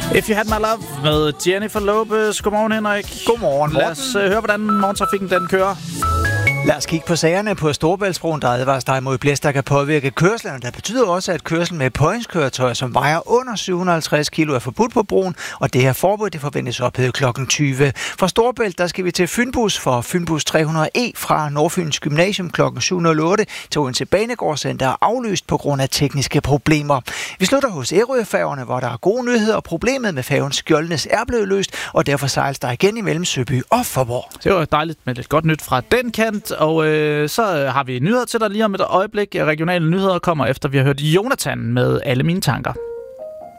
If You Had My Love med Jennifer Lopez. Godmorgen, Henrik. Godmorgen, Morten. Lad os høre, hvordan morgentrafikken den kører. Lad os kigge på sagerne på Storebæltsbroen, der advares dig mod blæst, der kan påvirke kørslen. Der betyder også, at kørsel med påhængskøretøjer, som vejer under 750 kilo, er forbudt på broen, og det her forbud det forventes ophævet kl. 20. Fra Storebælt, der skal vi til Fynbus for Fynbus 300E fra Nordfyns Gymnasium kl. 7.08 til Odense Banegårdscenter er aflyst på grund af tekniske problemer. Vi slutter hos Ærøfærgerne, hvor der er gode nyheder. Problemet med færgen Skjoldenæs er blevet løst, og derfor sejles der igen imellem Søby og Faaborg. Det var dejligt med lidt godt nyt fra den kant. Og så har vi nyheder til dig lige om et øjeblik. Regionale nyheder kommer efter, vi har hørt Jonathan med Alle Mine Tanker.